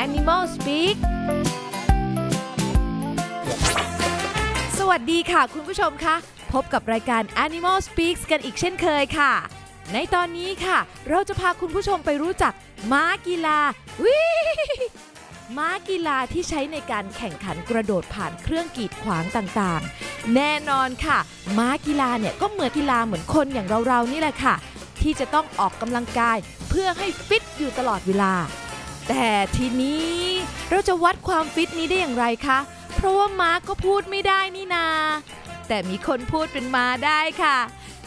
Animal Speak สวัสดีค่ะคุณผู้ชมคะพบกับรายการ Animal Speaks กันอีกเช่นเคยค่ะในตอนนี้ค่ะเราจะพาคุณผู้ชมไปรู้จักม้ากีฬาม้ากีฬาที่ใช้ในการแข่งขันกระโดดผ่านเครื่องกีดขวางต่างๆแน่นอนค่ะม้ากีฬาเนี่ยก็เหมือนกีฬาเหมือนคนอย่างเราๆนี่แหละค่ะที่จะต้องออกกำลังกายเพื่อให้ฟิตอยู่ตลอดเวลาแต่ทีนี้เราจะวัดความฟิตนี้ได้อย่างไรคะเพราะว่าม้าก็พูดไม่ได้นี่นาแต่มีคนพูดเป็นม้าได้ค่ะ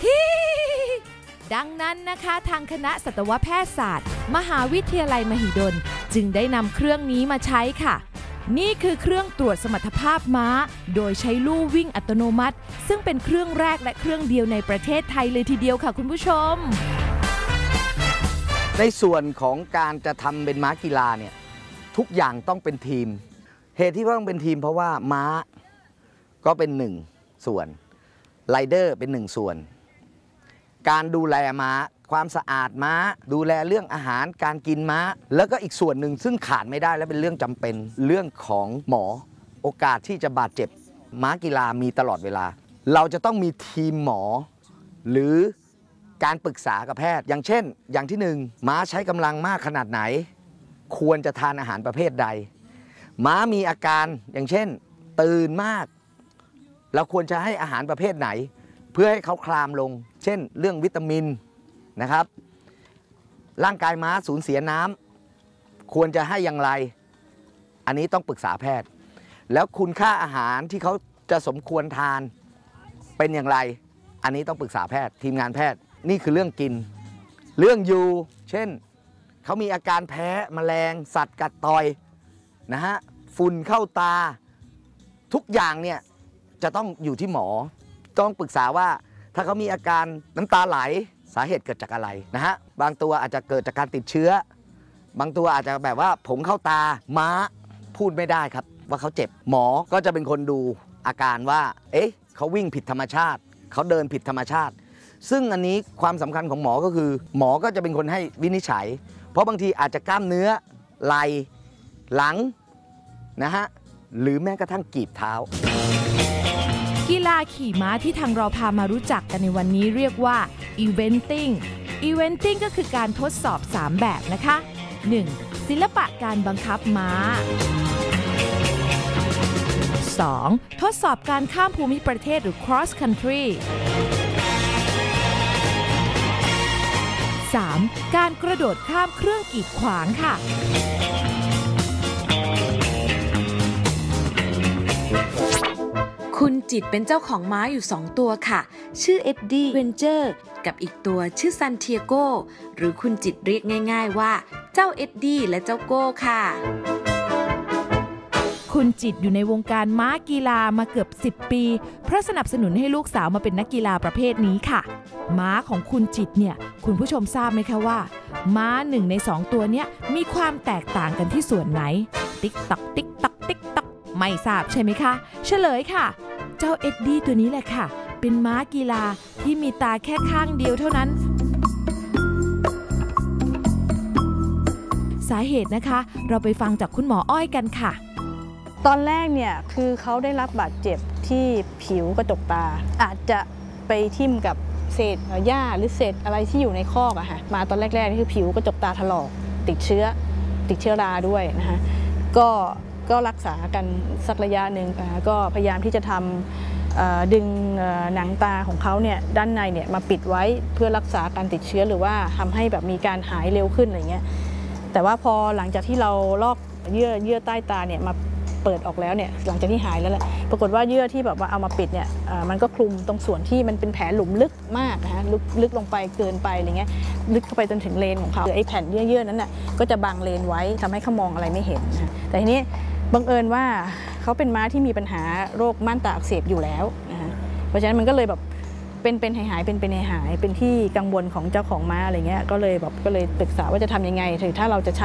ดังนั้นนะคะทางคณะสัตวแพทยศาสตร์มหาวิทยาลัยมหิดลจึงได้นำเครื่องนี้มาใช้ค่ะนี่คือเครื่องตรวจสมรรถภาพม้าโดยใช้ลู่วิ่งอัตโนมัติซึ่งเป็นเครื่องแรกและเครื่องเดียวในประเทศไทยเลยทีเดียวค่ะคุณผู้ชมในส่วนของการจะทำเป็นม้ากีฬาเนี่ยทุกอย่างต้องเป็นทีมเหตุที่ต้องเป็นทีมเพราะว่าม้าก็เป็นหนึ่งส่วนไรเดอร์เป็นหนึ่งส่วนการดูแลม้าความสะอาดม้าดูแลเรื่องอาหารการกินม้าแล้วก็อีกส่วนหนึ่งซึ่งขาดไม่ได้และเป็นเรื่องจำเป็นเรื่องของหมอโอกาสที่จะบาดเจ็บม้ากีฬามีตลอดเวลาเราจะต้องมีทีมหมอหรือการปรึกษากับแพทย์อย่างเช่นอย่างที่หนึ่งม้าใช้กำลังมากขนาดไหนควรจะทานอาหารประเภทใดม้ามีอาการอย่างเช่นตื่นมากเราควรจะให้อาหารประเภทไหนเพื่อให้เขาคลามลงเช่นเรื่องวิตามินนะครับร่างกายม้าสูญเสียน้ำควรจะให้อย่างไรอันนี้ต้องปรึกษาแพทย์แล้วคุณค่าอาหารที่เขาจะสมควรทานเป็นอย่างไรอันนี้ต้องปรึกษาแพทย์ทีมงานแพทย์นี่คือเรื่องกินเรื่องอยู่เช่นเขามีอาการแพ้แมลงสัตว์กัดต่อยนะฮะฝุ่นเข้าตาทุกอย่างเนี่ยจะต้องอยู่ที่หมอต้องปรึกษาว่าถ้าเขามีอาการน้ำตาไหลสาเหตุเกิดจากอะไรนะฮะบางตัวอาจจะเกิดจากการติดเชื้อบางตัวอาจจะแบบว่าผงเข้าตาม้าพูดไม่ได้ครับว่าเขาเจ็บหมอก็จะเป็นคนดูอาการว่าเอ๊ะเขาวิ่งผิดธรรมชาติเขาเดินผิดธรรมชาติซึ่งอันนี้ความสำคัญของหมอก็คือหมอก็จะเป็นคนให้วินิจฉัยเพราะบางทีอาจจะกล้ามเนื้อไหล่หลังนะฮะหรือแม้กระทั่งกีบเท้ากีฬาขี่ม้าที่ทางเราพามารู้จักกันในวันนี้เรียกว่า Eventing Eventing ก็คือการทดสอบ 3 แบบนะคะ 1. ศิลปะการบังคับม้า 2. ทดสอบการข้ามภูมิประเทศหรือ Cross Country 3. การกระโดดข้ามเครื่องกีดขวางค่ะคุณจิตเป็นเจ้าของม้าอยู่2ตัวค่ะชื่อเอ็ดดี้เวนเจอร์กับอีกตัวชื่อซันเทียโกหรือคุณจิตเรียกง่ายๆว่าเจ้าเอ็ดดี้และเจ้าโก้ค่ะคุณจิตอยู่ในวงการม้ากีฬามาเกือบ10 ปีเพราะสนับสนุนให้ลูกสาวมาเป็นนักกีฬาประเภทนี้ค่ะม้าของคุณจิตเนี่ยคุณผู้ชมทราบไหมคะว่าม้า1 ใน 2ตัวเนี้ยมีความแตกต่างกันที่ส่วนไหนติ๊กตักติ๊กตักติ๊กตักไม่ทราบใช่ไหมคะเฉลยค่ะเจ้าเอ็ดดี้ตัวนี้แหละค่ะเป็นม้ากีฬาที่มีตาแค่ข้างเดียวเท่านั้นสาเหตุนะคะเราไปฟังจากคุณหมออ้อยกันค่ะตอนแรกเนี่ยคือเขาได้รับบาดเจ็บที่ผิวกระจกตาอาจจะไปทิ่มกับเศษหญ้าหรือเศษอะไรที่อยู่ในคอกอะค่ะมาตอนแรกๆนี่คือผิวกระจกตาถลอกติดเชื้อราด้วยนะคะก็รักษากันสักระยะหนึ่งก็พยายามที่จะทำดึงหนังตาของเขาเนี่ยด้านในเนี่ยมาปิดไว้เพื่อรักษาการติดเชื้อหรือว่าทำให้แบบมีการหายเร็วขึ้นอะไรเงี้ยแต่ว่าพอหลังจากที่เราลอกเยื่อใต้ตาเนี่ยมาเปิดออกแล้วเนี่ยหลังจากที่หายแล้วแหละปรากฏว่าเยื่อที่แบบว่าเอามาปิดเนี่ยมันก็คลุมตรงส่วนที่มันเป็นแผลหลุมลึกมากนะฮะลึกลงไปเกินไปอะไรเงี้ยลึกเข้าไปจนถึงเลนของเขาไอ้แผ่นเยื่อนั้นน่ะก็จะบังเลนไว้ทำให้เขามองอะไรไม่เห็นนะแต่ทีนี้บังเอิญว่าเขาเป็นม้าที่มีปัญหาโรคม่านตาอักเสบอยู่แล้วนะฮะเพราะฉะนั้นมันก็เลยแบบเป็นหายเป็นที่กังวลของเจ้าของม้าอะไรเงี้ยก็เลยปรึกษาว่าจะทำยังไงถึงถ้าเราจะใช้